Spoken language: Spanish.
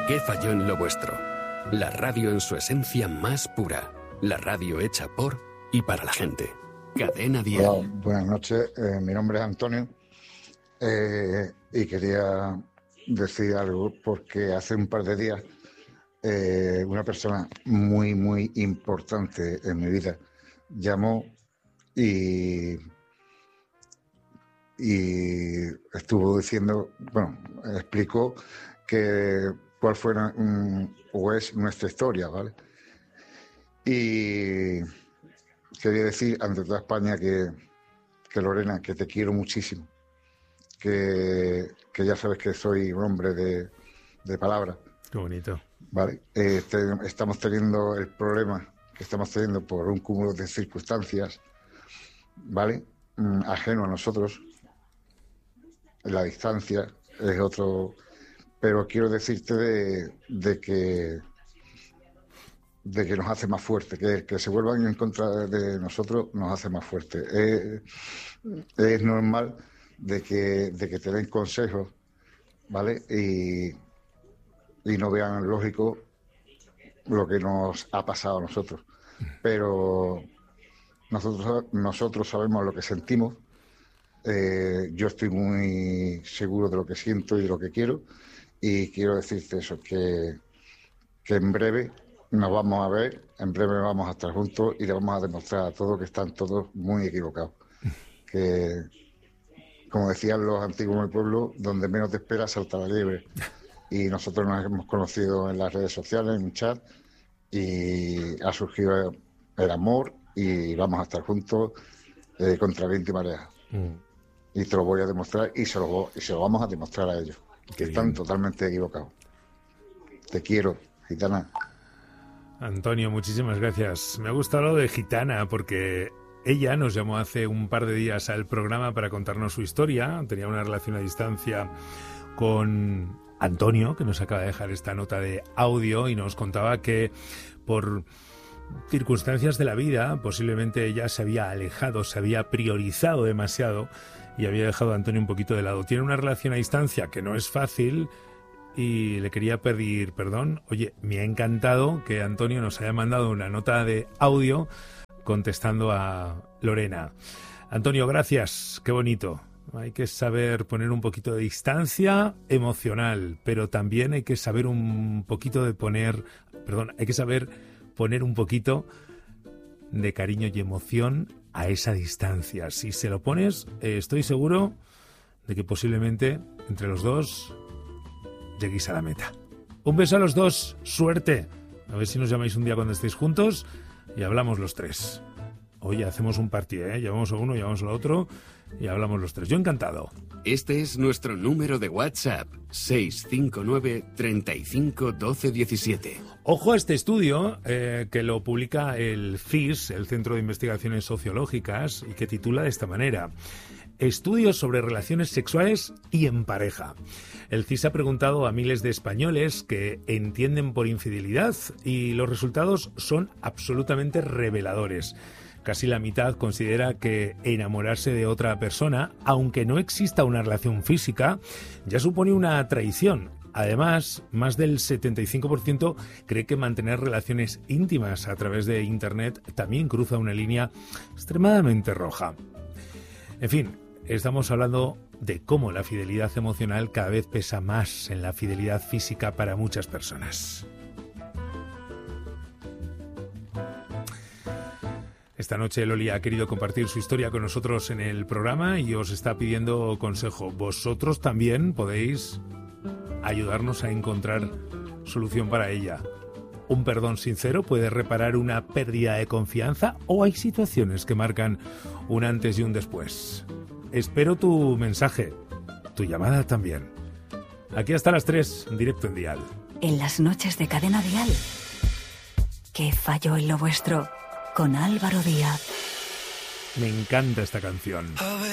¿Qué falló en lo vuestro? La radio en su esencia más pura. La radio hecha por y para la gente. Cadena Dial. Hola, buenas noches. Mi nombre es Antonio y quería decir algo porque hace un par de días una persona muy, muy importante en mi vida llamó y estuvo diciendo, explicó cuál fue o es nuestra historia, ¿vale? Y quería decir ante toda España que Lorena, que te quiero muchísimo, que ya sabes que soy un hombre de palabra. Qué bonito. Vale, estamos teniendo el problema que estamos teniendo por un cúmulo de circunstancias, ¿vale? Ajeno a nosotros. La distancia es otro, pero quiero decirte de que nos hace más fuerte, que se vuelvan en contra de nosotros nos hace más fuerte. Es normal de que te den consejos, ¿vale? Y no vean lógico lo que nos ha pasado a nosotros. Pero nosotros sabemos lo que sentimos. Yo estoy muy seguro de lo que siento y de lo que quiero. Y quiero decirte eso, que en breve nos vamos a ver, en breve vamos a estar juntos y le vamos a demostrar a todos que están todos muy equivocados. Que, como decían los antiguos del pueblo, donde menos te esperas salta la liebre. Y nosotros nos hemos conocido en las redes sociales, en un chat, y ha surgido el amor y vamos a estar juntos contra viento y marea. Y te lo voy a demostrar y se lo vamos a demostrar a ellos, que están totalmente equivocados. Te quiero, gitana. Antonio, muchísimas gracias. Me ha gustado lo de gitana porque ella nos llamó hace un par de días al programa para contarnos su historia. Tenía una relación a distancia con Antonio, que nos acaba de dejar esta nota de audio y nos contaba que por circunstancias de la vida posiblemente ella se había alejado, se había priorizado demasiado y había dejado a Antonio un poquito de lado. Tiene una relación a distancia que no es fácil y le quería pedir perdón. Oye, me ha encantado que Antonio nos haya mandado una nota de audio contestando a Lorena. Antonio, gracias, qué bonito. Hay que saber poner un poquito de distancia emocional, pero también hay que saber hay que saber poner un poquito de cariño y emoción a esa distancia. Si se lo pones, estoy seguro de que posiblemente entre los dos lleguéis a la meta. Un beso a los dos, suerte. A ver si nos llamáis un día cuando estéis juntos y hablamos los tres. Oye, hacemos un partido, llamamos a uno, llamamos al otro y hablamos los tres. Yo encantado. Este es nuestro número de WhatsApp, 659 35 12 17. Ojo a este estudio que lo publica el CIS, el Centro de Investigaciones Sociológicas, y que titula de esta manera: Estudios sobre relaciones sexuales y en pareja. El CIS ha preguntado a miles de españoles qué entienden por infidelidad y los resultados son absolutamente reveladores. Casi la mitad considera que enamorarse de otra persona, aunque no exista una relación física, ya supone una traición. Además, más del 75% cree que mantener relaciones íntimas a través de Internet también cruza una línea extremadamente roja. En fin, estamos hablando de cómo la fidelidad emocional cada vez pesa más en la fidelidad física para muchas personas. Esta noche Loli ha querido compartir su historia con nosotros en el programa y os está pidiendo consejo. Vosotros también podéis ayudarnos a encontrar solución para ella. ¿Un perdón sincero puede reparar una pérdida de confianza o hay situaciones que marcan un antes y un después? Espero tu mensaje, tu llamada también. Aquí hasta las 3, en directo en Dial. En las noches de Cadena Dial. ¿Qué falló en lo vuestro? Con Álvaro Díaz. Me encanta esta canción.